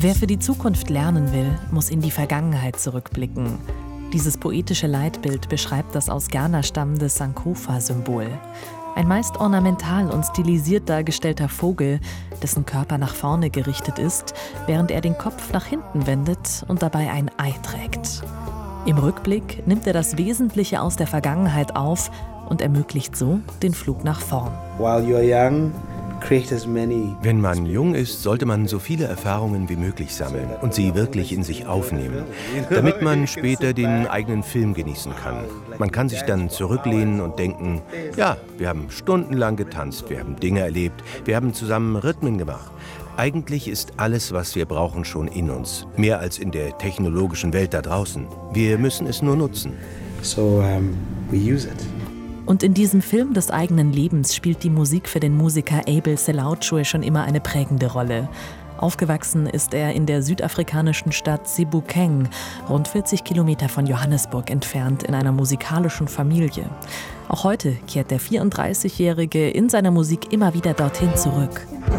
Wer für die Zukunft lernen will, muss in die Vergangenheit zurückblicken. Dieses poetische Leitbild beschreibt das aus Ghana stammende Sankofa-Symbol. Ein meist ornamental und stilisiert dargestellter Vogel, dessen Körper nach vorne gerichtet ist, während er den Kopf nach hinten wendet und dabei ein Ei trägt. Im Rückblick nimmt er das Wesentliche aus der Vergangenheit auf und ermöglicht so den Flug nach vorn. Wenn man jung ist, sollte man so viele Erfahrungen wie möglich sammeln und sie wirklich in sich aufnehmen, damit man später den eigenen Film genießen kann. Man kann sich dann zurücklehnen und denken, ja, wir haben stundenlang getanzt, wir haben Dinge erlebt, wir haben zusammen Rhythmen gemacht. Eigentlich ist alles, was wir brauchen, schon in uns, mehr als in der technologischen Welt da draußen. Wir müssen es nur nutzen. We use it. Und in diesem Film des eigenen Lebens spielt die Musik für den Musiker Abel Selauchue schon immer eine prägende Rolle. Aufgewachsen ist er in der südafrikanischen Stadt Sebokeng, rund 40 Kilometer von Johannesburg entfernt, in einer musikalischen Familie. Auch heute kehrt der 34-Jährige in seiner Musik immer wieder dorthin zurück.